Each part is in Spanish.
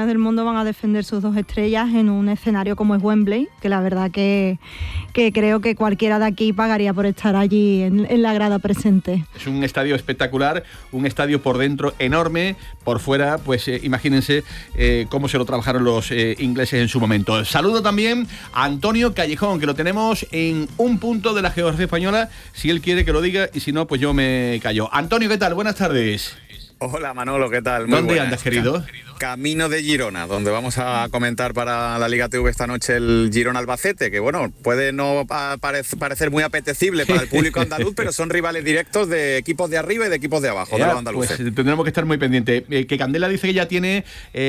del mundo van a defender sus 2 estrellas en un escenario como es Wembley, que la verdad que creo que cualquiera de aquí pagaría por estar allí en la grada presente. Es un estadio espectacular, un estadio por dentro enorme, por fuera, pues imagínense cómo se lo trabajaron los ingleses en su momento. Saludo también a Antonio Callejón, que lo tenemos en un punto de la geografía española, si él quiere que lo diga y si no, pues yo me callo. Antonio, ¿qué tal? Buenas tardes. Hola Manolo, ¿qué tal? ¿Dónde andas, querido? Camino de Girona, donde vamos a comentar para la Liga TV esta noche el Girona-Albacete, que bueno, puede no parecer muy apetecible para el público andaluz, pero son rivales directos de equipos de arriba y de equipos de abajo, de los andaluces. Pues tendremos que estar muy pendientes. Que Candela dice que ya tiene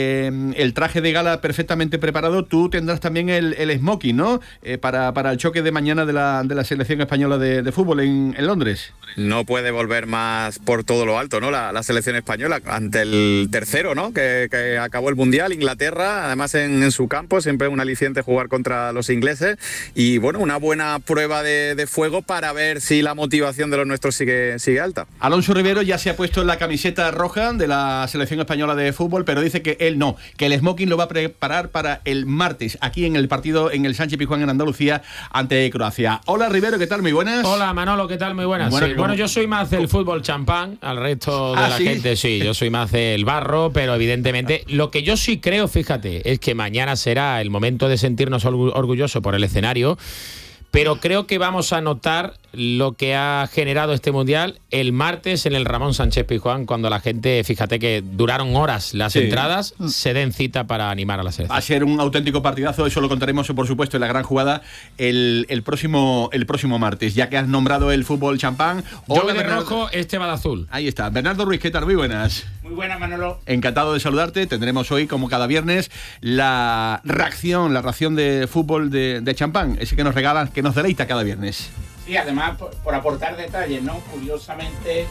el traje de gala perfectamente preparado. Tú tendrás también el smoking, ¿no? Para el choque de mañana de la selección española de fútbol en Londres. No puede volver más por todo lo alto, ¿no? La selección española ante el tercero, ¿no? Que acabó el Mundial, Inglaterra, además en su campo, siempre un aliciente jugar contra los ingleses y bueno, una buena prueba de fuego para ver si la motivación de los nuestros sigue alta. Alonso Rivero ya se ha puesto la camiseta roja de la selección española de fútbol, pero dice que él no, que el smoking lo va a preparar para el martes, aquí en el partido en el Sánchez-Pizjuán en Andalucía ante Croacia. Hola Rivero, ¿qué tal? Muy buenas. Hola Manolo, ¿qué tal? Muy buenas. Bueno, yo soy más del fútbol champán, al resto de la gente sí, yo soy más del barro, pero evidentemente lo que yo sí creo, fíjate, es que mañana será el momento de sentirnos orgullosos por el escenario, pero creo que vamos a notar lo que ha generado este Mundial el martes en el Ramón Sánchez Pizjuán, cuando la gente, fíjate que duraron horas las entradas, se den cita para animar a la selección. Va a ser un auténtico partidazo, eso lo contaremos por supuesto en la gran jugada el próximo martes, ya que has nombrado el fútbol champán. Yo de rojo, este va de azul. Ahí está, Bernardo Ruiz, ¿qué tal? Muy buenas. Muy buenas, Manolo. Encantado de saludarte. Tendremos hoy, como cada viernes, la ración de fútbol de champán, ese que nos regalan, que nos deleita cada viernes. Sí, además, por aportar detalles, ¿no? Curiosamente,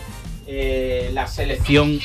la selección...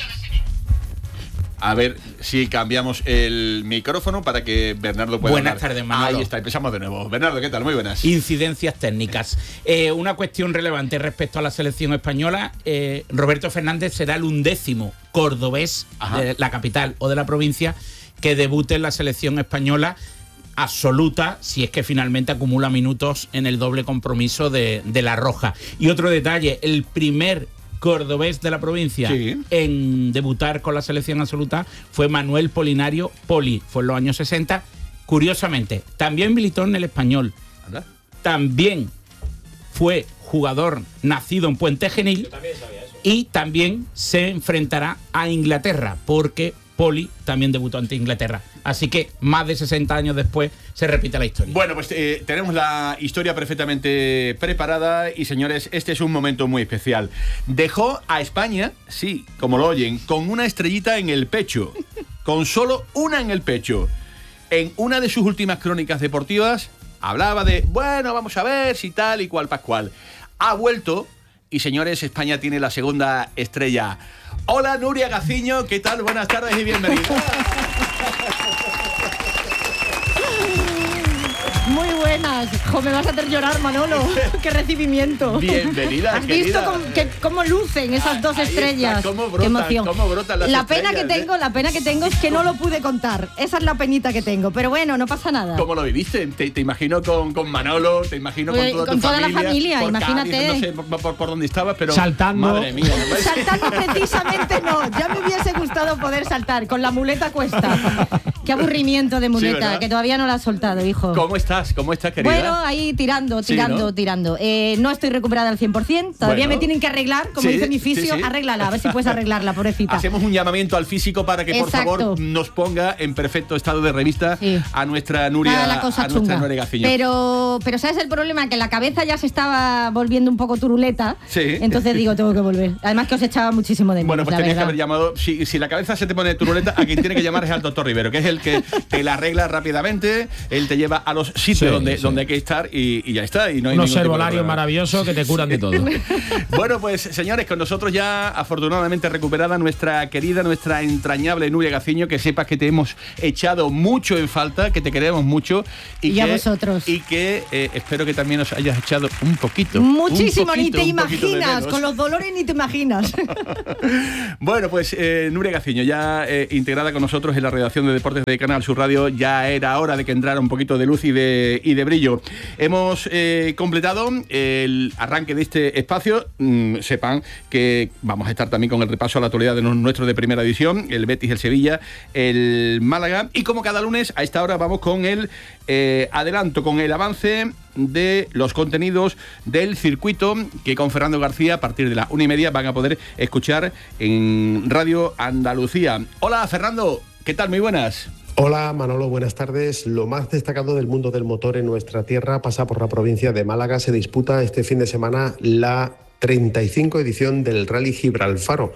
A ver si cambiamos el micrófono para que Bernardo pueda Buenas hablar. tardes, Manolo. Ahí está, empezamos de nuevo. Bernardo, ¿qué tal? Muy buenas. Incidencias técnicas. Una cuestión relevante respecto a la selección española. Roberto Fernández será el 11º cordobés de la capital o de la provincia que debute en la selección española absoluta, si es que finalmente acumula minutos en el doble compromiso de la Roja. Y otro detalle, el primer cordobés de la provincia en debutar con la selección absoluta fue Manuel Polinario Poli, fue en los años 60. Curiosamente, también militó en el Español. ¿Anda? También fue jugador nacido en Puente Genil. Yo también sabía eso. Y también se enfrentará a Inglaterra, porque Poli también debutó ante Inglaterra. Así que más de 60 años después se repite la historia. Bueno, pues tenemos la historia perfectamente preparada y, señores, este es un momento muy especial. Dejó a España, sí, como lo oyen, con una estrellita en el pecho. Con solo una en el pecho. En una de sus últimas crónicas deportivas hablaba de, bueno, vamos a ver si tal y cual pascual. Ha vuelto y, señores, España tiene la segunda estrella. Hola, Nuria Gaciño, ¿qué tal? Buenas tardes y bienvenida. Muy buenas. Jo, me vas a hacer llorar, Manolo. ¡Qué recibimiento! Bienvenida, ¿Has visto cómo lucen esas dos estrellas? Está, cómo qué emoción. Cómo brotan las la pena estrellas, la pena que tengo es que no lo pude contar. Esa es la penita que tengo. Pero bueno, no pasa nada. ¿Cómo lo viviste? Te imagino con Manolo, te imagino con toda con tu toda familia. La familia, por imagínate. Cádiz, no sé por dónde estabas, pero... Saltando. Madre mía. Saltando precisamente no. Ya me hubiese gustado poder saltar. Con la muleta cuesta. Qué aburrimiento de muleta, sí, que todavía no la has soltado, hijo. ¿Cómo estás, querida? Bueno, ahí tirando. No estoy recuperada al 100%. Todavía me tienen que arreglar, como dice mi fisio. Arréglala, a ver si puedes arreglarla, pobrecita. Hacemos un llamamiento al físico para que, por favor, nos ponga en perfecto estado de revista a nuestra Nuria, Nuria Gaciño. Pero ¿sabes el problema? Que la cabeza ya se estaba volviendo un poco turuleta. Sí. Entonces digo, tengo que volver. Además que os echaba muchísimo de menos. Bueno, pues tenías que haber llamado. Si la cabeza se te pone turuleta, a quien tiene que llamar es al doctor Rivero, que es el que te la arregla rápidamente. Él te lleva a los sitios donde hay que estar trabajar y ya está. Y no hay unos herbolarios maravillosos que te curan de todo. Bueno, pues señores, con nosotros ya afortunadamente recuperada nuestra querida, nuestra entrañable Nuria Gaciño, que sepas que te hemos echado mucho en falta, que te queremos mucho y a vosotros. Y que espero que también os hayas echado un poquito. Muchísimo, ni te imaginas, con los dolores ni te imaginas. Bueno, pues Nuria Gaciño, ya integrada con nosotros en la redacción de Deportes de Canal Sur Radio, ya era hora de que entrara un poquito de luz y de brillo. Hemos completado el arranque de este espacio. Sepan que vamos a estar también con el repaso a la actualidad de nuestro de primera división, el Betis, el Sevilla, el Málaga, y como cada lunes a esta hora vamos con el adelanto, con el avance de los contenidos del circuito que con Fernando García a partir de las 1:30 van a poder escuchar en Radio Andalucía. Hola Fernando, ¿qué tal? Muy buenas. Hola Manolo, buenas tardes. Lo más destacado del mundo del motor en nuestra tierra pasa por la provincia de Málaga. Se disputa este fin de semana la 35 edición del Rally Gibralfaro.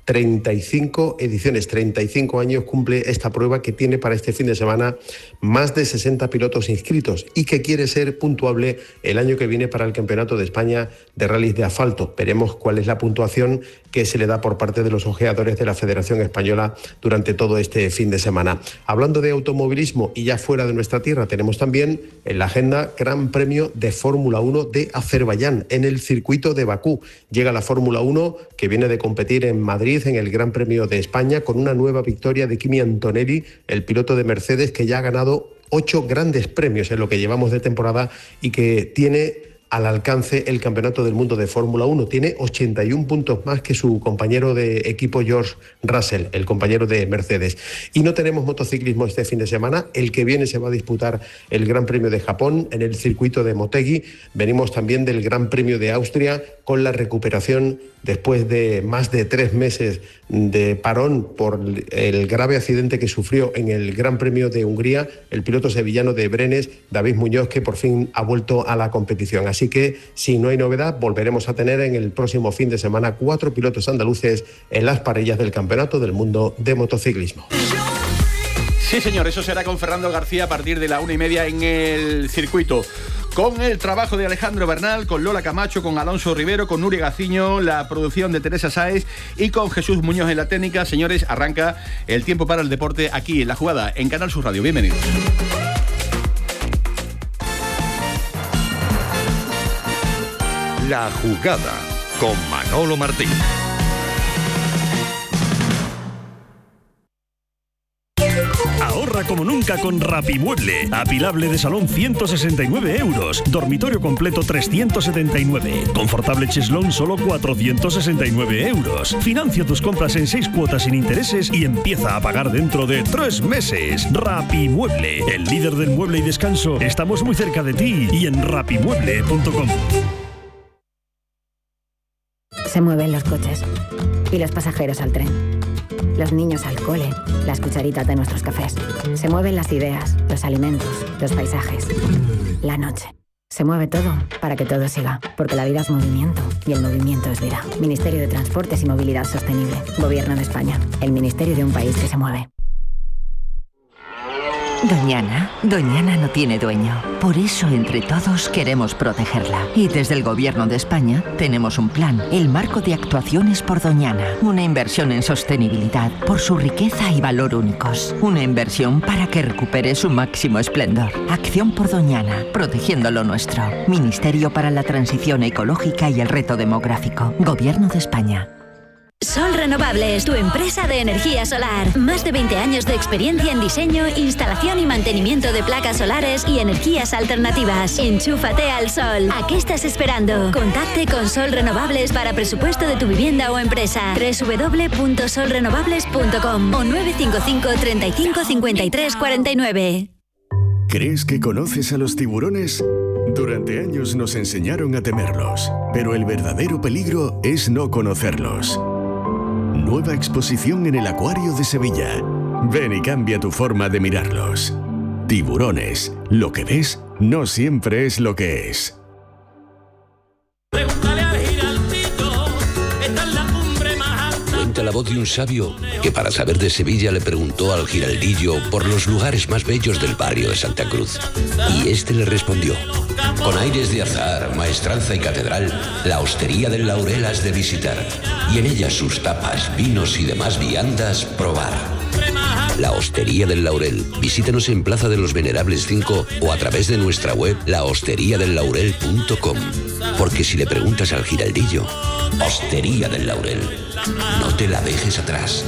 35 ediciones, 35 años cumple esta prueba, que tiene para este fin de semana más de 60 pilotos inscritos y que quiere ser puntuable el año que viene para el Campeonato de España de Rallys de Asfalto. Veremos cuál es la puntuación que se le da por parte de los ojeadores de la Federación Española durante todo este fin de semana. Hablando de automovilismo y ya fuera de nuestra tierra, tenemos también en la agenda Gran Premio de Fórmula 1 de Azerbaiyán en el circuito de Bakú. Llega la Fórmula 1, que viene de competir en Madrid en el Gran Premio de España, con una nueva victoria de Kimi Antonelli, el piloto de Mercedes, que ya ha ganado 8 grandes premios en lo que llevamos de temporada y que tiene al alcance el Campeonato del Mundo de Fórmula 1. Tiene 81 puntos más que su compañero de equipo George Russell, el compañero de Mercedes. Y no tenemos motociclismo este fin de semana. El que viene se va a disputar el Gran Premio de Japón en el circuito de Motegi. Venimos también del Gran Premio de Austria, con la recuperación después de más de 3 meses de parón por el grave accidente que sufrió en el Gran Premio de Hungría el piloto sevillano de Brenes, David Muñoz, que por fin ha vuelto a la competición. Así que, si no hay novedad, volveremos a tener en el próximo fin de semana 4 pilotos andaluces en las parrillas del Campeonato del Mundo de Motociclismo. Sí, señor, eso será con Fernando García a partir de la 1:30 en el circuito. Con el trabajo de Alejandro Bernal, con Lola Camacho, con Alonso Rivero, con Nuria Gaciño, la producción de Teresa Sáez y con Jesús Muñoz en la técnica. Señores, arranca el tiempo para el deporte aquí en La Jugada, en Canal Sur Radio. Bienvenidos. La Jugada, con Manolo Martín. Ahorra como nunca con Rapimueble. Apilable de salón 169 euros. Dormitorio completo 379. Confortable cheslón solo 469 euros. Financia tus compras en 6 cuotas sin intereses y empieza a pagar dentro de 3 meses. Rapimueble, el líder del mueble y descanso. Estamos muy cerca de ti y en rapimueble.com. Se mueven los coches y los pasajeros al tren. Los niños al cole, las cucharitas de nuestros cafés. Se mueven las ideas, los alimentos, los paisajes. La noche. Se mueve todo para que todo siga, porque la vida es movimiento y el movimiento es vida. Ministerio de Transportes y Movilidad Sostenible. Gobierno de España. El ministerio de un país que se mueve. Doñana no tiene dueño. Por eso entre todos queremos protegerla. Y desde el Gobierno de España tenemos un plan, el Marco de Actuaciones por Doñana. Una inversión en sostenibilidad por su riqueza y valor únicos. Una inversión para que recupere su máximo esplendor. Acción por Doñana, protegiendo lo nuestro. Ministerio para la Transición Ecológica y el Reto Demográfico. Gobierno de España. Sol Renovables, tu empresa de energía solar. Más de 20 años de experiencia en diseño, instalación y mantenimiento de placas solares y energías alternativas. Enchúfate al sol. ¿A qué estás esperando? Contacte con Sol Renovables para presupuesto de tu vivienda o empresa. www.solrenovables.com o 955 35 53 49. ¿Crees que conoces a los tiburones? Durante años nos enseñaron a temerlos, pero el verdadero peligro es no conocerlos. Nueva exposición en el Acuario de Sevilla. Ven y cambia tu forma de mirarlos. Tiburones. Lo que ves no siempre es lo que es. Pregúntale al giraldito, esta es la cumbre más alta. la voz de un sabio que para saber de Sevilla le preguntó al giraldillo por los lugares más bellos del barrio de Santa Cruz. Y este le respondió: con aires de azar, maestranza y catedral, la Hostería del Laurel has de visitar, y en ella sus tapas, vinos y demás viandas probar. La Hostería del Laurel. Visítanos en Plaza de los Venerables 5 o a través de nuestra web lahosteriadellaurel.com. Porque si le preguntas al giraldillo, Hostería del Laurel, no te la dejes atrás.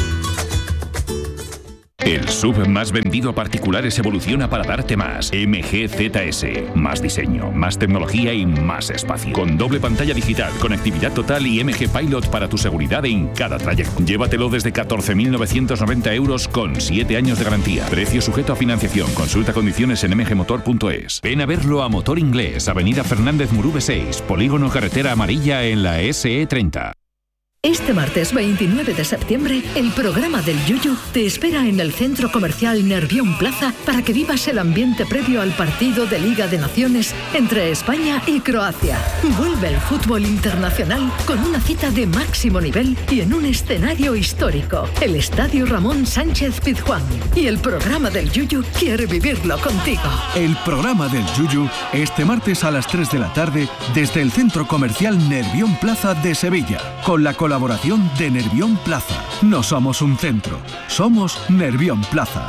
El SUV más vendido a particulares evoluciona para darte más. MG ZS. Más diseño, más tecnología y más espacio. Con doble pantalla digital, conectividad total y MG Pilot para tu seguridad en cada trayecto. Llévatelo desde 14.990 euros con 7 años de garantía. Precio sujeto a financiación. Consulta condiciones en mgmotor.es. Ven a verlo a Motor Inglés, Avenida Fernández Murube 6, Polígono Carretera Amarilla en la SE30. Este martes 29 de septiembre, el programa del Yuyu te espera en el Centro Comercial Nervión Plaza para que vivas el ambiente previo al partido de Liga de Naciones entre España y Croacia. Vuelve el fútbol internacional con una cita de máximo nivel y en un escenario histórico, el Estadio Ramón Sánchez Pizjuán. Y el programa del Yuyu quiere vivirlo contigo. El programa del Yuyu este martes a las 3 de la tarde desde el Centro Comercial Nervión Plaza de Sevilla, con la colaboración de Nervión Plaza. No somos un centro, somos Nervión Plaza.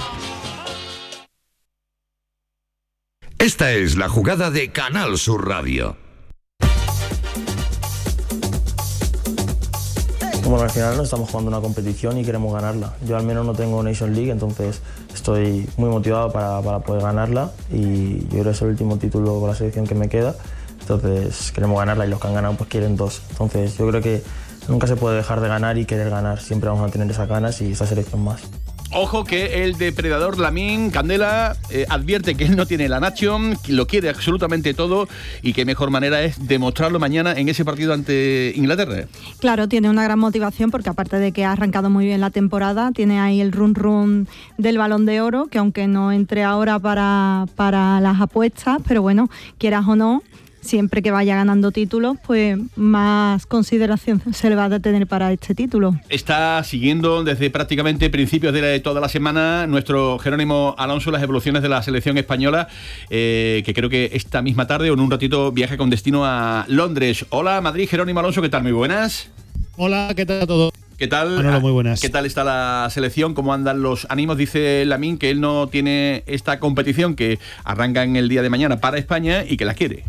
Esta es la jugada de Canal Sur Radio. Bueno, al final no estamos jugando una competición y queremos ganarla. Yo al menos no tengo Nation League, entonces estoy muy motivado para poder ganarla y yo creo que es el último título con la selección que me queda. Entonces queremos ganarla y los que han ganado pues quieren 2. Entonces yo creo que nunca se puede dejar de ganar y querer ganar. Siempre vamos a tener esas ganas y esa selección más. Ojo que el depredador Lamine Candela advierte que él no tiene la Nation, lo quiere absolutamente todo y qué mejor manera es demostrarlo mañana en ese partido ante Inglaterra. Claro, tiene una gran motivación porque aparte de que ha arrancado muy bien la temporada, tiene ahí el run del Balón de Oro, que aunque no entre ahora para las apuestas, pero bueno, quieras o no, siempre que vaya ganando títulos, pues más consideración se le va a tener para este título. Está siguiendo desde prácticamente principios de toda la semana nuestro Jerónimo Alonso las evoluciones de la selección española, que creo que esta misma tarde o en un ratito viaja con destino a Londres. Hola Madrid, Jerónimo Alonso, ¿qué tal? Muy buenas. Hola, ¿qué tal a todos? ¿Qué tal? Manolo, muy buenas. ¿Qué tal está la selección? ¿Cómo andan los ánimos? Dice Lamine que él no tiene esta competición que arranca en el día de mañana para España y que la quiere.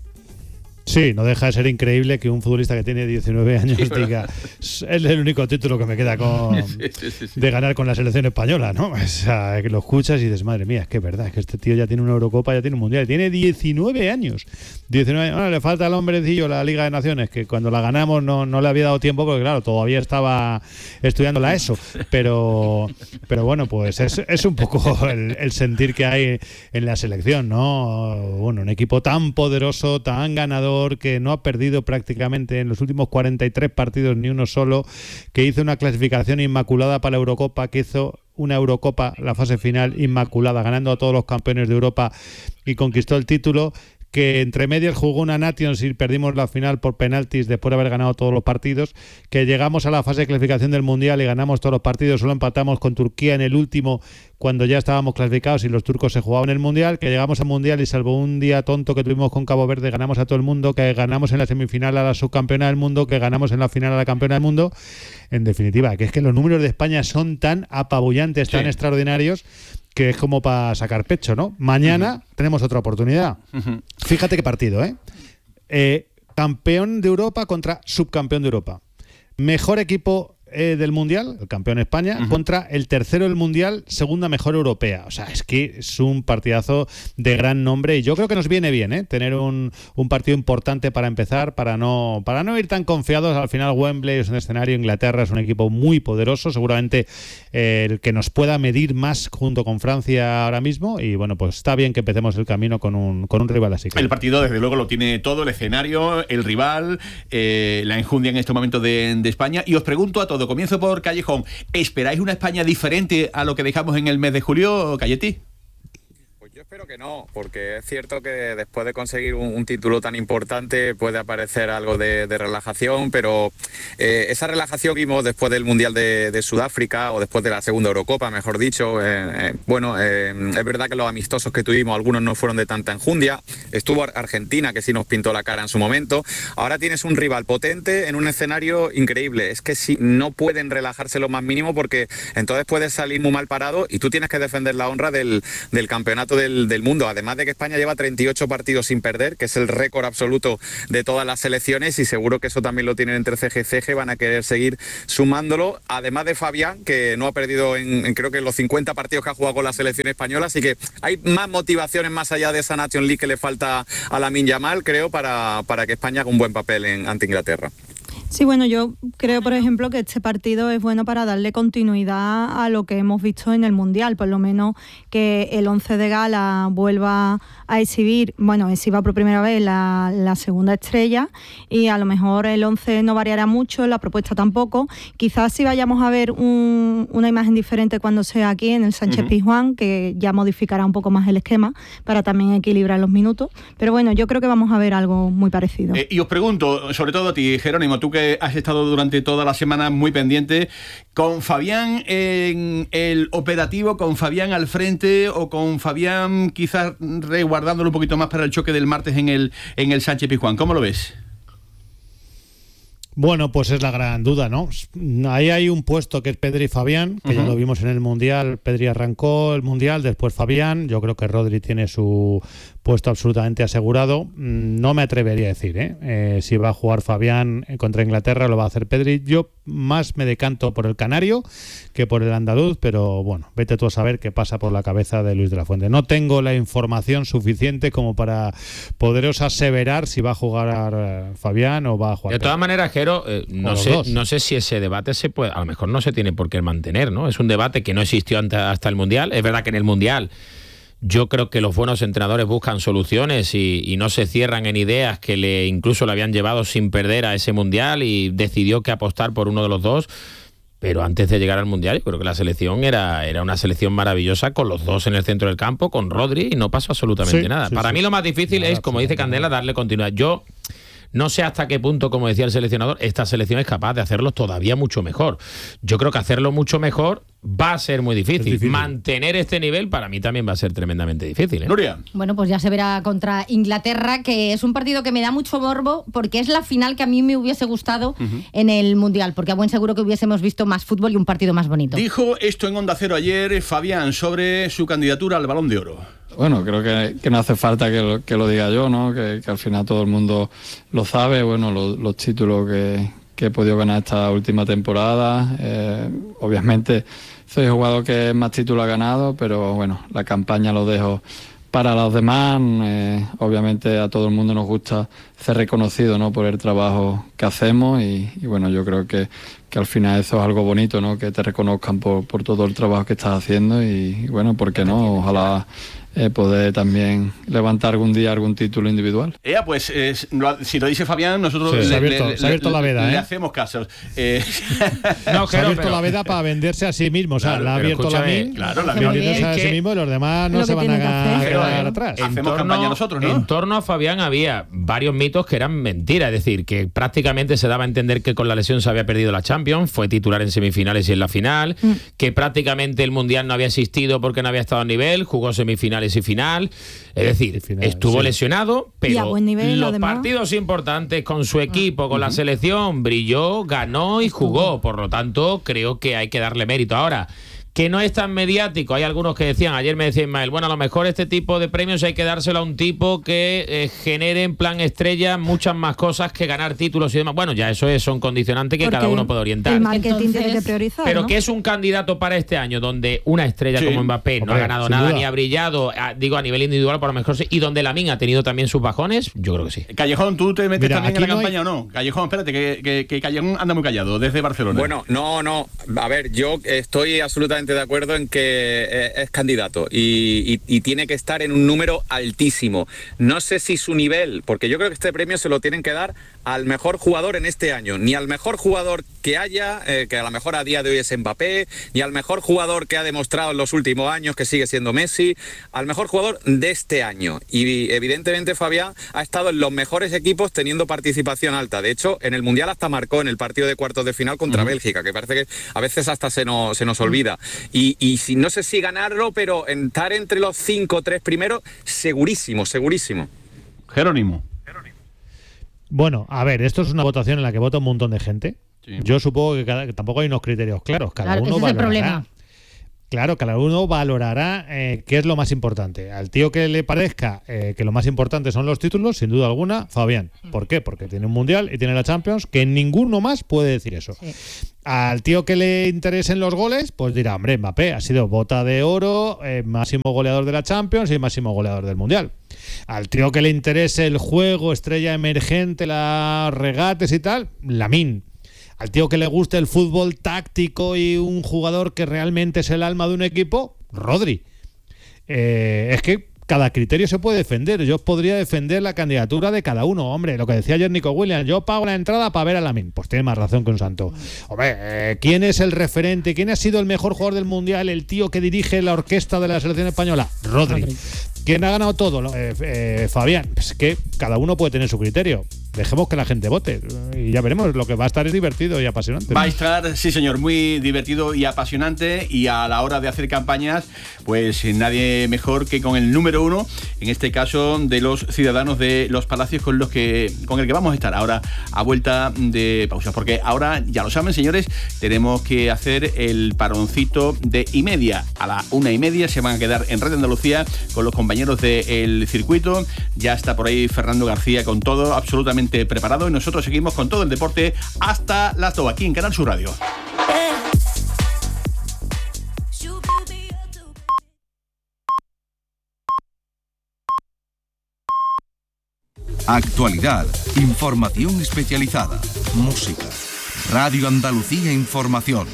Sí, no deja de ser increíble que un futbolista que tiene 19 años diga es el único título que me queda de ganar con la selección española, ¿no? O sea, que lo escuchas y dices, madre mía, es que es verdad, es que este tío ya tiene una Eurocopa, ya tiene un Mundial, tiene 19 años. 19 años. Bueno, le falta al hombrecillo la Liga de Naciones, que cuando la ganamos no le había dado tiempo porque, claro, todavía estaba estudiando la ESO. Pero bueno, pues es un poco el sentir que hay en la selección, ¿no? Bueno, un equipo tan poderoso, tan ganador, que no ha perdido prácticamente en los últimos 43 partidos ni uno solo, que hizo una clasificación inmaculada para la Eurocopa, que hizo una Eurocopa, la fase final, inmaculada, ganando a todos los campeones de Europa y conquistó el título, que entre medias jugó una Nations y perdimos la final por penaltis después de haber ganado todos los partidos, que llegamos a la fase de clasificación del Mundial y ganamos todos los partidos, solo empatamos con Turquía en el último cuando ya estábamos clasificados y los turcos se jugaban el Mundial, que llegamos al Mundial y salvo un día tonto que tuvimos con Cabo Verde, ganamos a todo el mundo, que ganamos en la semifinal a la subcampeona del mundo, que ganamos en la final a la campeona del mundo. En definitiva, que es que los números de España son tan apabullantes, tan extraordinarios, que es como para sacar pecho, ¿no? Mañana tenemos otra oportunidad. Fíjate qué partido, ¿eh? Campeón de Europa contra subcampeón de Europa. Mejor equipo del Mundial, el campeón España, contra el tercero del Mundial, segunda mejor europea. O sea, es que es un partidazo de gran nombre y yo creo que nos viene bien, tener un partido importante para empezar, para no ir tan confiados. Al final Wembley es un escenario, Inglaterra es un equipo muy poderoso, seguramente el que nos pueda medir más junto con Francia ahora mismo, y bueno, pues está bien que empecemos el camino con un rival así. El partido desde luego lo tiene todo, el escenario, el rival, la enjundia en este momento de España. Y os pregunto a todos, comienzo por Callejón, ¿esperáis una España diferente a lo que dejamos en el mes de julio, Calletti? Yo espero que no, porque es cierto que después de conseguir un título tan importante puede aparecer algo de relajación, pero esa relajación que vimos después del Mundial de Sudáfrica o después de la segunda Eurocopa, mejor dicho, es verdad que los amistosos que tuvimos, algunos no fueron de tanta enjundia. Estuvo Argentina, que sí nos pintó la cara en su momento. Ahora tienes un rival potente en un escenario increíble. Es que sí, no pueden relajarse lo más mínimo porque entonces puedes salir muy mal parado y tú tienes que defender la honra del campeonato del mundo, además de que España lleva 38 partidos sin perder, que es el récord absoluto de todas las selecciones, y seguro que eso también lo tienen entre ceja y ceja, van a querer seguir sumándolo, además de Fabián, que no ha perdido en creo que en los 50 partidos que ha jugado con la selección española, así que hay más motivaciones más allá de esa Nations League que le falta a Lamine Yamal, creo, para que España haga un buen papel ante Inglaterra. Sí, bueno, yo creo, por ejemplo, que este partido es bueno para darle continuidad a lo que hemos visto en el Mundial, por lo menos que el 11 de gala vuelva a exhiba por primera vez la segunda estrella, y a lo mejor el 11 no variará mucho, la propuesta tampoco. Quizás sí vayamos a ver una imagen diferente cuando sea aquí en el Sánchez Pizjuán, que ya modificará un poco más el esquema para también equilibrar los minutos. Pero bueno, yo creo que vamos a ver algo muy parecido. Y os pregunto, sobre todo a ti, Jerónimo, tú que has estado durante toda la semana muy pendiente, con Fabián en el operativo, con Fabián al frente o con Fabián quizás resguardándolo un poquito más para el choque del martes en el Sánchez Pizjuán, ¿cómo lo ves? Bueno, pues es la gran duda, ¿no? Ahí hay un puesto que es Pedri y Fabián, que ya lo vimos en el Mundial. Pedri arrancó el Mundial, después Fabián. Yo creo que Rodri tiene su puesto absolutamente asegurado. No me atrevería a decir, si va a jugar Fabián contra Inglaterra, lo va a hacer Pedri. Yo más me decanto por el canario que por el andaluz, pero bueno, vete tú a saber qué pasa por la cabeza de Luis de la Fuente. No tengo la información suficiente como para poderos aseverar si va a jugar Fabián o va a jugar de todas maneras, Jero, no sé si ese debate se puede, a lo mejor no se tiene por qué mantener, ¿no? Es un debate que no existió hasta el Mundial. Es verdad que en el Mundial yo creo que los buenos entrenadores buscan soluciones y no se cierran en ideas que incluso le habían llevado sin perder a ese Mundial, y decidió que apostar por uno de los dos. Pero antes de llegar al Mundial, yo creo que la selección era una selección maravillosa, con los dos en el centro del campo, con Rodri, y no pasó absolutamente nada. Para mí lo más difícil es, como dice Candela, darle continuidad. Yo no sé hasta qué punto, como decía el seleccionador, esta selección es capaz de hacerlo todavía mucho mejor. Yo creo que hacerlo mucho mejor va a ser muy difícil. Mantener este nivel para mí también va a ser tremendamente difícil, ¿eh? Nuria. Bueno, pues ya se verá contra Inglaterra, que es un partido que me da mucho morbo, porque es la final que a mí me hubiese gustado en el Mundial, porque a buen seguro que hubiésemos visto más fútbol y un partido más bonito. Dijo esto en Onda Cero ayer Fabián sobre su candidatura al Balón de Oro. Bueno, creo que no hace falta que lo diga yo, ¿no? Que al final todo el mundo lo sabe. Bueno, los títulos que he podido ganar esta última temporada. Obviamente soy el jugador que más títulos ha ganado, pero bueno, la campaña lo dejo para los demás. Obviamente a todo el mundo nos gusta ser reconocido, ¿no? Por el trabajo que hacemos y bueno, yo creo que al final eso es algo bonito, ¿no? Que te reconozcan por todo el trabajo que estás haciendo y bueno, ¿por qué no? Ojalá poder también levantar algún día algún título individual. Pues si lo dice Fabián, nosotros se ha abierto la veda, le hacemos caso. No, se ha abierto la veda para venderse a sí mismo. O sea, la ha abierto Lamine, vendiéndose a sí mismo, y los demás no se van a quedar atrás. Hacemos campaña nosotros, ¿no? En torno a Fabián había varios mitos que eran mentiras. Es decir, que prácticamente se daba a entender que con la lesión se había perdido la Champions, fue titular en semifinales y en la final, que prácticamente el Mundial no había existido porque no había estado a nivel, jugó semifinales y final, es decir, estuvo lesionado, pero a buen nivel, los partidos importantes con su equipo, con la selección, brilló, ganó y jugó. Por lo tanto, creo que hay que darle mérito. Ahora, que no es tan mediático. Hay algunos que decían, ayer me decía Ismael, bueno, a lo mejor este tipo de premios hay que dárselo a un tipo que genere en plan estrella muchas más cosas que ganar títulos y demás. Bueno, ya eso son condicionantes que cada uno puede orientar. El marketing tiene que priorizar, pero ¿no? que es un candidato para este año donde una estrella como Mbappé no ha ganado nada ni ha brillado, a nivel individual por lo mejor sí, y donde Lamine ha tenido también sus bajones, yo creo que sí. Callejón, ¿tú te metes también en la campaña o no? Callejón, espérate, que Callejón anda muy callado desde Barcelona. Bueno, no. A ver, yo estoy absolutamente completamente de acuerdo en que es candidato y tiene que estar en un número altísimo. No sé si su nivel, porque yo creo que este premio se lo tienen que dar al mejor jugador en este año, ni al mejor jugador que haya, que a lo mejor a día de hoy es Mbappé, ni al mejor jugador que ha demostrado en los últimos años que sigue siendo Messi, al mejor jugador de este año. Y evidentemente Fabián ha estado en los mejores equipos teniendo participación alta. De hecho, en el Mundial hasta marcó en el partido de cuartos de final contra Bélgica, que parece que a veces hasta se nos olvida. Y si no sé si ganarlo, pero estar entre los 5 o 3 primeros, segurísimo. Jerónimo. Bueno, a ver, esto es una votación en la que vota un montón de gente. Sí. Yo supongo que tampoco hay unos criterios claros. Cada uno ese es el problema. Claro, cada uno valorará qué es lo más importante. Al tío que le parezca que lo más importante son los títulos, sin duda alguna, Fabián. ¿Por qué? Porque tiene un Mundial y tiene la Champions, que ninguno más puede decir eso. Sí. Al tío que le interesen los goles, pues dirá, hombre, Mbappé ha sido bota de oro, máximo goleador de la Champions y máximo goleador del Mundial. Al tío que le interese el juego, estrella emergente, los regates y tal, Lamine. Al tío que le guste el fútbol táctico y un jugador que realmente es el alma de un equipo, Rodri. Es que cada criterio se puede defender. Yo podría defender la candidatura de cada uno. Hombre, lo que decía ayer Nico Williams, yo pago la entrada para ver a Lamine. Pues tiene más razón que un santo. Hombre, ¿quién es el referente? ¿Quién ha sido el mejor jugador del Mundial? El tío que dirige la orquesta de la selección española, Rodri. ¿Quién ha ganado todo? Fabián. Es que cada uno puede tener su criterio. Dejemos que la gente vote y ya veremos. Lo que va a estar es divertido y apasionante. Va a estar, sí señor, muy divertido y apasionante, y a la hora de hacer campañas, pues nadie mejor que con el número 1, en este caso de los ciudadanos de Los Palacios, con el que vamos a estar ahora a vuelta de pausa, porque ahora, ya lo saben señores, tenemos que hacer el paroncito de 1:30. A la 1:30 se van a quedar en Radio Andalucía con los compañeros del circuito. Ya está por ahí Fernando García con todo absolutamente preparado, y nosotros seguimos con todo el deporte hasta las 2 aquí en Canal Sur Radio. Actualidad, información especializada, música. Radio Andalucía Información.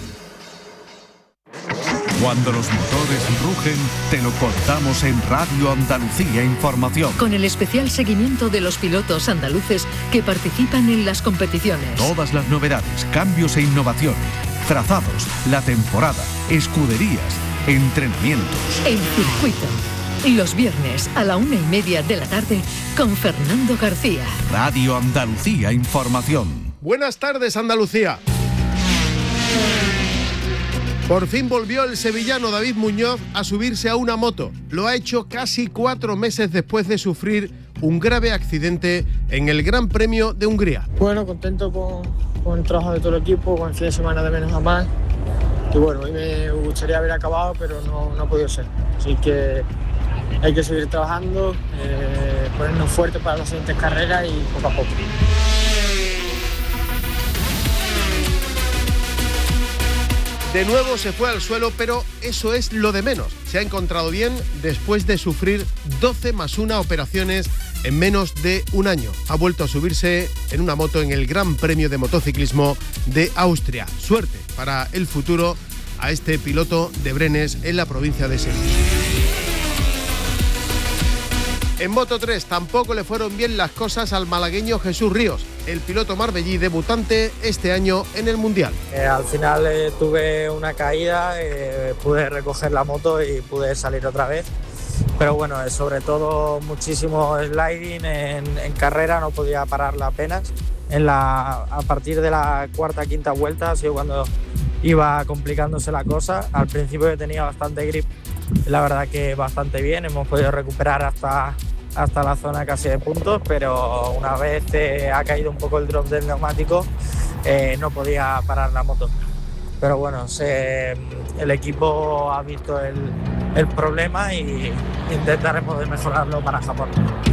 Cuando los motores rugen, te lo contamos en Radio Andalucía Información. Con el especial seguimiento de los pilotos andaluces que participan en las competiciones. Todas las novedades, cambios e innovaciones, trazados, la temporada, escuderías, entrenamientos. El circuito. Los viernes a la 1:30 de la tarde con Fernando García. Radio Andalucía Información. Buenas tardes, Andalucía. Por fin volvió el sevillano David Muñoz a subirse a una moto. Lo ha hecho casi 4 meses después de sufrir un grave accidente en el Gran Premio de Hungría. Bueno, contento con el trabajo de todo el equipo, con el fin de semana de menos a más. Y bueno, hoy me gustaría haber acabado, pero no ha podido ser. Así que hay que seguir trabajando, ponernos fuertes para las siguientes carreras y poco a poco. De nuevo se fue al suelo, pero eso es lo de menos. Se ha encontrado bien después de sufrir 12 más 1 operaciones en menos de un año. Ha vuelto a subirse en una moto en el Gran Premio de Motociclismo de Austria. Suerte para el futuro a este piloto de Brenes en la provincia de Sevilla. En Moto 3 tampoco le fueron bien las cosas al malagueño Jesús Ríos, el piloto marbellí debutante este año en el Mundial. Al final tuve una caída, pude recoger la moto y pude salir otra vez. Pero bueno, sobre todo muchísimo sliding en carrera, no podía pararla apenas. A partir de la cuarta, quinta vuelta ha sido cuando iba complicándose la cosa. Al principio tenía bastante grip, la verdad que bastante bien, hemos podido recuperar hasta la zona casi de puntos, pero una vez ha caído un poco el drop del neumático, no podía parar la moto. Pero bueno, el equipo ha visto el problema y intentaremos de mejorarlo para Japón.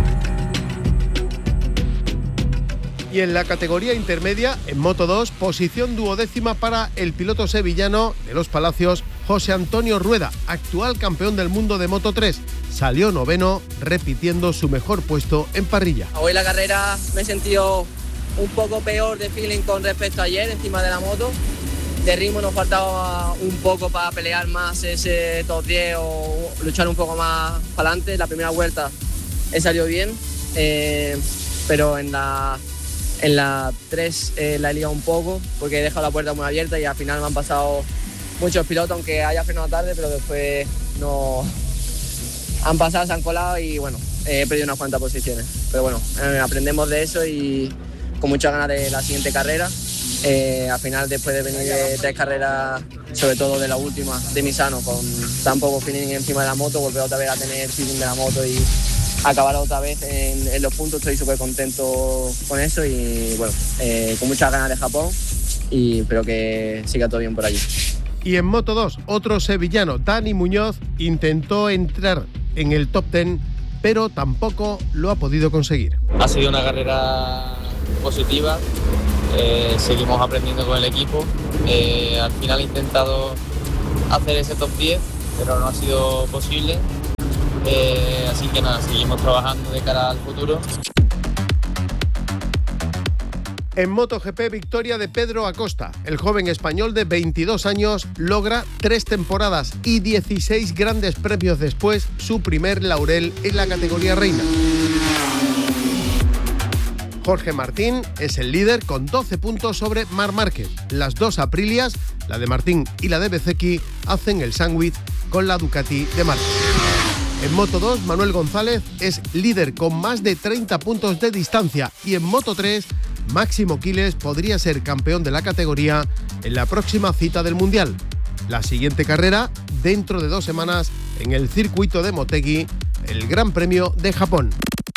Y en la categoría intermedia, en Moto 2, posición 12ª para el piloto sevillano de Los Palacios, José Antonio Rueda, actual campeón del mundo de Moto 3. Salió 9º, repitiendo su mejor puesto en parrilla. Hoy la carrera me he sentido un poco peor de feeling con respecto a ayer encima de la moto. de ritmo nos faltaba un poco para pelear más ese top 10 o luchar un poco más para adelante. La primera vuelta he salido bien, pero en la 3 la he liado un poco porque he dejado la puerta muy abierta y al final me han pasado muchos pilotos, aunque haya frenado tarde, pero después no han pasado, se han colado y bueno, he perdido unas cuantas posiciones. Pero bueno, aprendemos de eso y con muchas ganas de la siguiente carrera. Al final, después de venir de 3 carreras, sobre todo de la última, de Misano, con tan poco feeling encima de la moto, volver otra vez a tener feeling de la moto y acabar otra vez en los puntos. Estoy súper contento con eso y bueno, con muchas ganas de Japón y espero que siga todo bien por allí. Y en Moto 2, otro sevillano, Dani Muñoz, intentó entrar en el top 10, pero tampoco lo ha podido conseguir. Ha sido una carrera positiva, seguimos aprendiendo con el equipo. Al final he intentado hacer ese top 10, pero no ha sido posible. Así que nada, seguimos trabajando de cara al futuro. En MotoGP, victoria de Pedro Acosta. El joven español de 22 años logra 3 temporadas y 16 grandes premios después, su primer laurel en la categoría reina. Jorge Martín es el líder con 12 puntos sobre Marc Márquez. Las 2 Aprilias, la de Martín y la de Bezzecchi, hacen el sándwich con la Ducati de Márquez. En Moto 2, Manuel González es líder con más de 30 puntos de distancia y en Moto 3, Máximo Quiles podría ser campeón de la categoría en la próxima cita del Mundial. La siguiente carrera, dentro de 2 semanas, en el circuito de Motegi, el Gran Premio de Japón.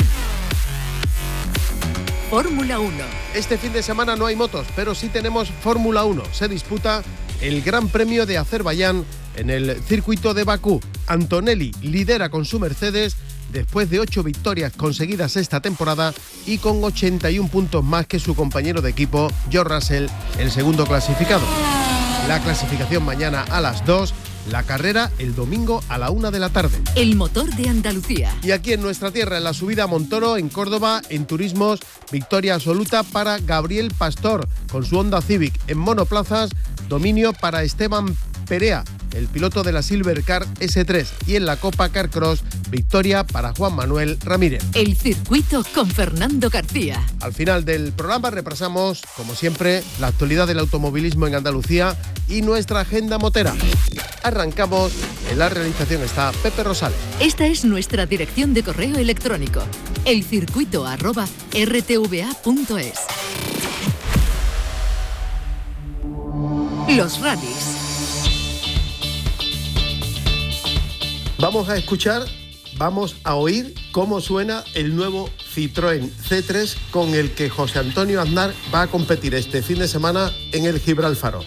Fórmula 1. Este fin de semana no hay motos, pero sí tenemos Fórmula 1. Se disputa el Gran Premio de Azerbaiyán en el circuito de Bakú. Antonelli lidera con su Mercedes después de 8 victorias conseguidas esta temporada y con 81 puntos más que su compañero de equipo, George Russell, el segundo clasificado. La clasificación mañana a las 2, la carrera el domingo a la 1 de la tarde. El motor de Andalucía. Y aquí en nuestra tierra, en la subida a Montoro, en Córdoba, en turismos, victoria absoluta para Gabriel Pastor con su Honda Civic. En monoplazas, dominio para Esteban Perea, el piloto de la Silver Car S3, y en la Copa Carcross, victoria para Juan Manuel Ramírez. El circuito con Fernando García. Al final del programa repasamos, como siempre, la actualidad del automovilismo en Andalucía y nuestra agenda motera. Arrancamos, en la realización está Pepe Rosales. Esta es nuestra dirección de correo electrónico, elcircuito@rtva.es. Los rallies. Vamos a oír cómo suena el nuevo Citroën C3 con el que José Antonio Aznar va a competir este fin de semana en el Gibralfaro.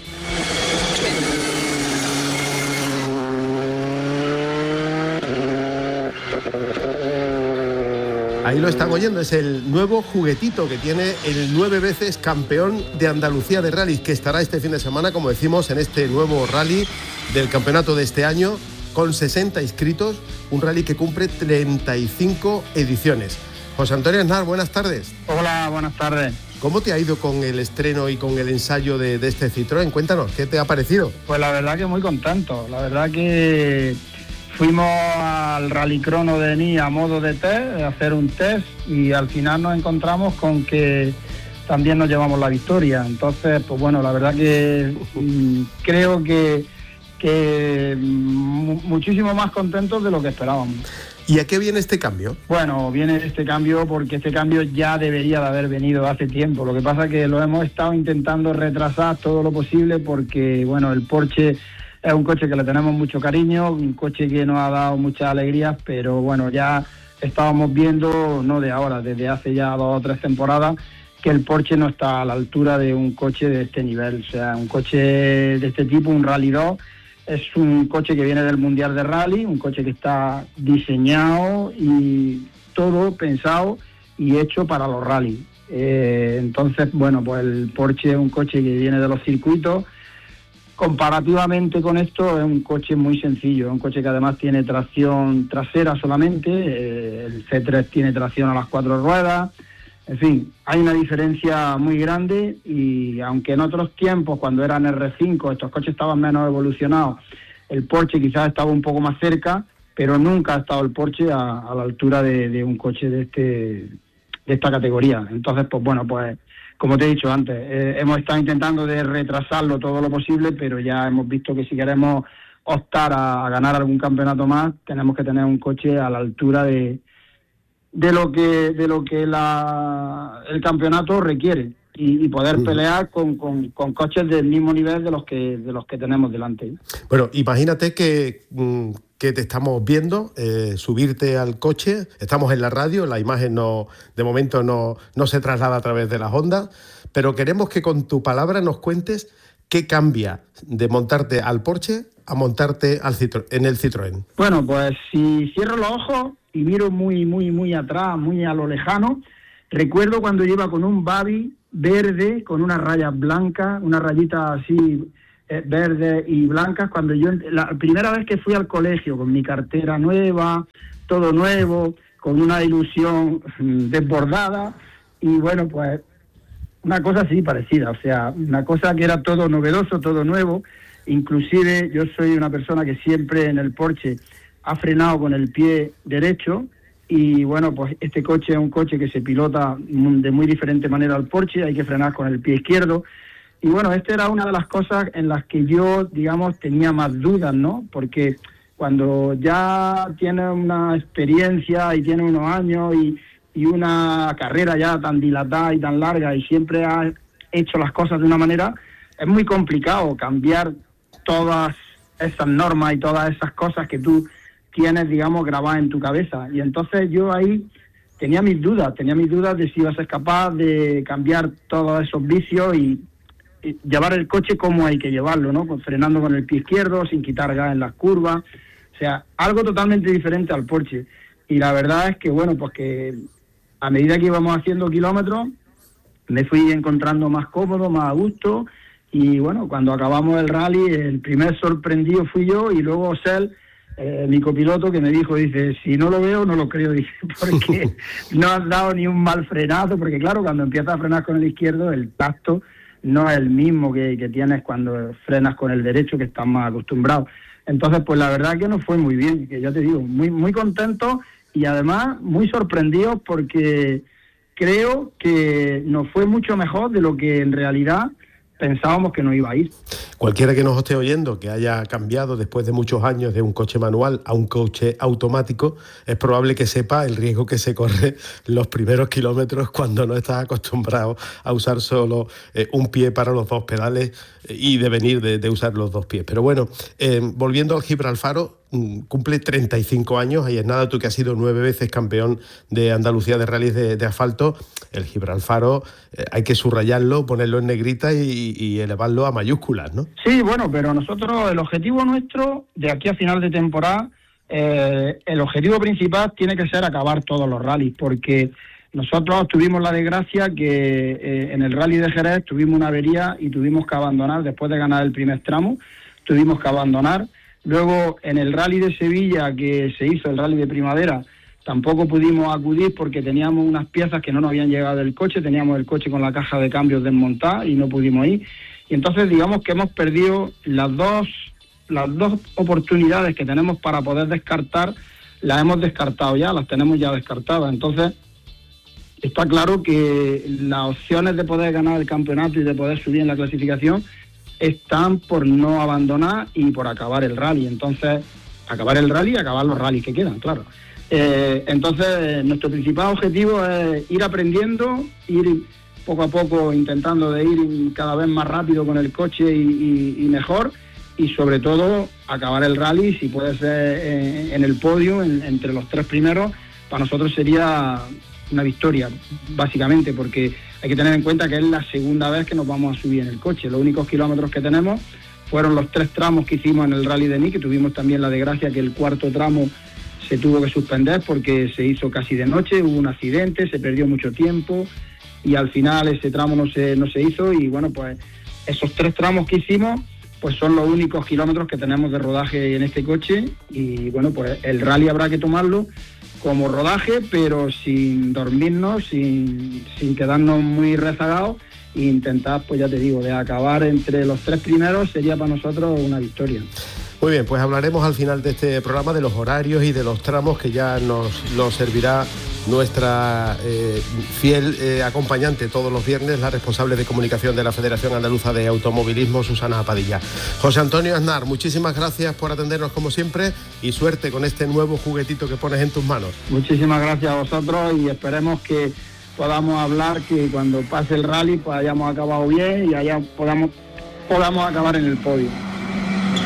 Ahí lo están oyendo, es el nuevo juguetito que tiene el 9 veces campeón de Andalucía de rallies, que estará este fin de semana, como decimos, en este nuevo rally del campeonato de este año, con 60 inscritos, un rally que cumple 35 ediciones. José Antonio Aznar, buenas tardes. Hola, buenas tardes. ¿Cómo te ha ido con el estreno y con el ensayo de este Citroën? Cuéntanos, ¿qué te ha parecido? Pues la verdad que muy contento. La verdad que fuimos al Rallycrono de Ni a modo de test, a hacer un test, y al final nos encontramos con que también nos llevamos la victoria. Entonces, pues bueno, la verdad que creo que muchísimo más contentos de lo que esperábamos. ¿Y a qué viene este cambio? Bueno, viene este cambio porque este cambio ya debería de haber venido hace tiempo. Lo que pasa es que lo hemos estado intentando retrasar todo lo posible porque, bueno, el Porsche es un coche que le tenemos mucho cariño, un coche que nos ha dado muchas alegrías, pero bueno, ya estábamos viendo, no de ahora, desde hace ya 2 o 3 temporadas, que el Porsche no está a la altura de un coche de este nivel. O sea, un coche de este tipo, un Rally 2, es un coche que viene del Mundial de Rally, un coche que está diseñado y todo pensado y hecho para los rally. Entonces, bueno, pues el Porsche es un coche que viene de los circuitos. Comparativamente con esto es un coche muy sencillo, es un coche que además tiene tracción trasera solamente, el C3 tiene tracción a las 4 ruedas, En fin, hay una diferencia muy grande y aunque en otros tiempos, cuando eran R5, estos coches estaban menos evolucionados, el Porsche quizás estaba un poco más cerca, pero nunca ha estado el Porsche a la altura de un coche de esta categoría. Entonces, pues bueno, pues como te he dicho antes, hemos estado intentando de retrasarlo todo lo posible, pero ya hemos visto que si queremos optar a ganar algún campeonato más, tenemos que tener un coche a la altura de lo que el campeonato requiere y poder pelear con coches del mismo nivel de los que tenemos delante. Bueno, imagínate que te estamos viendo subirte al coche, estamos en la radio, la imagen de momento no se traslada a través de las ondas, pero queremos que con tu palabra nos cuentes qué cambia de montarte al Porsche a montarte en el Citroën. Bueno, pues si cierro los ojos y miro muy atrás, muy a lo lejano, recuerdo cuando yo iba con un Babi verde, con unas rayas blancas, una rayita así verdes y blancas, cuando yo, la primera vez que fui al colegio, con mi cartera nueva, todo nuevo, con una ilusión desbordada, y bueno, pues una cosa así parecida, o sea, una cosa que era todo novedoso, todo nuevo. Inclusive yo soy una persona que siempre en el Porsche ha frenado con el pie derecho, y bueno, pues este coche es un coche que se pilota de muy diferente manera al Porsche, hay que frenar con el pie izquierdo. Y bueno, esta era una de las cosas en las que yo, digamos, tenía más dudas, ¿no? Porque cuando ya tienes una experiencia y tienes unos años y una carrera ya tan dilatada y tan larga y siempre has hecho las cosas de una manera, es muy complicado cambiar todas esas normas y todas esas cosas que tú tienes, digamos, grabadas en tu cabeza. Y entonces yo ahí tenía mis dudas de si ibas a ser capaz de cambiar todos esos vicios y llevar el coche como hay que llevarlo, ¿no? Pues frenando con el pie izquierdo, sin quitar gas en las curvas, o sea, algo totalmente diferente al Porsche. Y la verdad es que, bueno, pues que a medida que íbamos haciendo kilómetros, me fui encontrando más cómodo, más a gusto, y bueno, cuando acabamos el rally, el primer sorprendido fui yo, y luego Sel, mi copiloto, que me dijo, dice, si no lo veo, no lo creo, dice, porque no has dado ni un mal frenazo, porque claro, cuando empiezas a frenar con el izquierdo, el tacto no es el mismo que tienes cuando frenas con el derecho, que estás más acostumbrado. Entonces, pues la verdad que nos fue muy bien, que ya te digo, muy contento y además muy sorprendidos, porque creo que nos fue mucho mejor de lo que en realidad pensábamos que no iba a ir. Cualquiera que nos esté oyendo, que haya cambiado después de muchos años de un coche manual a un coche automático, es probable que sepa el riesgo que se corre los primeros kilómetros cuando no estás acostumbrado a usar solo un pie para los dos pedales y de venir de usar los dos pies. Pero bueno, volviendo al Gibralfaro, cumple 35 años, ahí es nada, tú que has sido 9 veces campeón de Andalucía de rallies de asfalto, el Gibralfaro hay que subrayarlo, ponerlo en negrita y elevarlo a mayúsculas, ¿no? Sí, bueno, pero nosotros, el objetivo nuestro, de aquí a final de temporada, el objetivo principal tiene que ser acabar todos los rallies, porque nosotros tuvimos la desgracia que en el rally de Jerez tuvimos una avería y tuvimos que abandonar, después de ganar el primer tramo, tuvimos que abandonar. Luego, en el rally de Sevilla, que se hizo, el rally de primavera, tampoco pudimos acudir porque teníamos unas piezas que no nos habían llegado del coche, teníamos el coche con la caja de cambios desmontada y no pudimos ir. Y entonces, digamos que hemos perdido las dos oportunidades que tenemos para poder descartar, las hemos descartado ya, las tenemos ya descartadas. Entonces, está claro que las opciones de poder ganar el campeonato y de poder subir en la clasificación están por no abandonar y por acabar el rally. Entonces, acabar el rally y acabar los rallies que quedan, claro. Entonces, nuestro principal objetivo es ir aprendiendo, ir poco a poco intentando de ir cada vez más rápido con el coche y mejor, y sobre todo acabar el rally, si puede ser en el podio, entre los 3 primeros, para nosotros sería una victoria, básicamente, porque hay que tener en cuenta que es la segunda vez que nos vamos a subir en el coche. Los únicos kilómetros que tenemos fueron los 3 tramos que hicimos en el Rally de Nice, que tuvimos también la desgracia que el 4.º tramo se tuvo que suspender porque se hizo casi de noche, hubo un accidente, se perdió mucho tiempo y al final ese tramo no se hizo, y bueno, pues esos 3 tramos que hicimos pues son los únicos kilómetros que tenemos de rodaje en este coche, y bueno, pues el rally habrá que tomarlo como rodaje, pero sin dormirnos, sin quedarnos muy rezagados, e intentar, pues ya te digo, de acabar entre los 3 primeros sería para nosotros una victoria. Muy bien, pues hablaremos al final de este programa de los horarios y de los tramos que ya nos servirá nuestra fiel acompañante todos los viernes, la responsable de comunicación de la Federación Andaluza de Automovilismo, Susana Apadilla. José Antonio Aznar, muchísimas gracias por atendernos como siempre y suerte con este nuevo juguetito que pones en tus manos. Muchísimas gracias a vosotros y esperemos que podamos hablar, que cuando pase el rally pues hayamos acabado bien y podamos acabar en el podio.